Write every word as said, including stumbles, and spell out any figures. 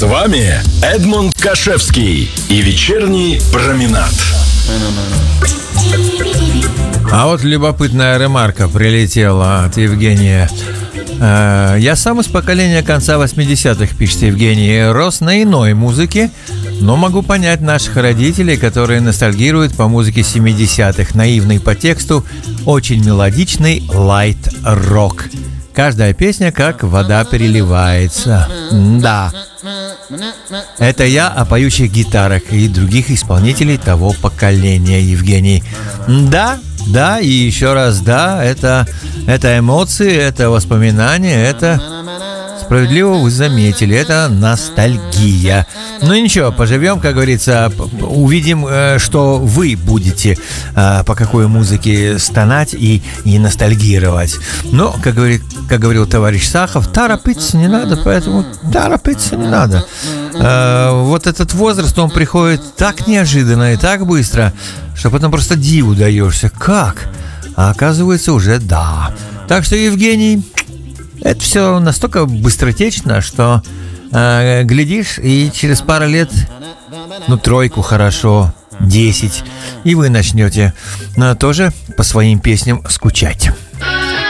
С вами Эдмонд Кашевский и вечерний променад. А вот любопытная ремарка прилетела от Евгения. Э, Я сам из поколения конца восьмидесятых, пишет Евгений, рос на иной музыке, но могу понять наших родителей, которые ностальгируют по музыке семидесятых. Наивный по тексту, очень мелодичный лайт-рок. Каждая песня как вода переливается. Да. Это я о поющих гитарах и других исполнителей того поколения, Евгений. Да, да и еще раз да, это, это эмоции, это воспоминания, это... Справедливо вы заметили, это ностальгия. Ну ничего, поживем, как говорится, увидим, что вы будете по какой музыке стонать и, и ностальгировать. Но, как, говорит, как говорил товарищ Сахов, торопиться не надо, поэтому торопиться не надо. Вот этот возраст, он приходит так неожиданно и так быстро, что потом просто диву даешься. Как? А оказывается уже да. Так что, Евгений... Это все настолько быстротечно, что э, глядишь, и через пару лет, ну, тройку хорошо, десять, и вы начнете э, тоже по своим песням скучать.